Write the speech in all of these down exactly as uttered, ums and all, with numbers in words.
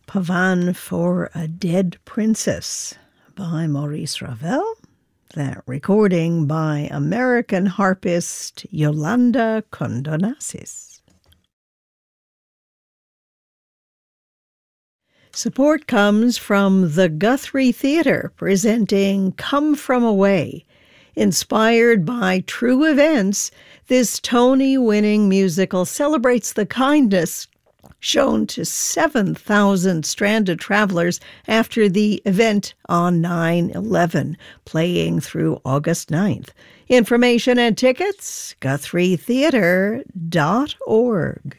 Pavane for a Dead Princess by Maurice Ravel. That recording by American harpist Yolanda Condonassis. Support comes from the Guthrie Theatre, presenting Come From Away. Inspired by true events, this Tony-winning musical celebrates the kindness shown to seven thousand stranded travelers after the event on nine eleven, playing through August ninth. Information and tickets, guthrie theatre dot org.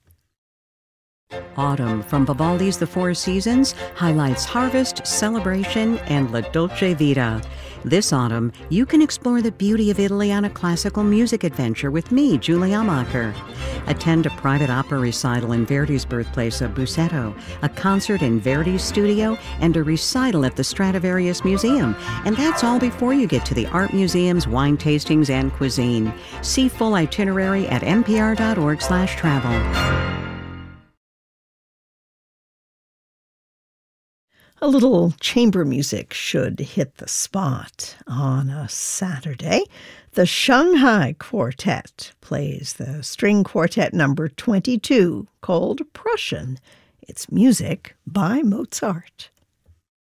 Autumn from Vivaldi's The Four Seasons highlights harvest, celebration, and La Dolce Vita. This autumn, you can explore the beauty of Italy on a classical music adventure with me, Julie Amacher. Attend a private opera recital in Verdi's birthplace of Busseto, a concert in Verdi's studio, and a recital at the Stradivarius Museum. And that's all before you get to the art museums, wine tastings, and cuisine. See full itinerary at npr.org slash travel. A little chamber music should hit the spot on a Saturday. The Shanghai Quartet plays the string quartet number twenty-two, called Prussian. It's music by Mozart.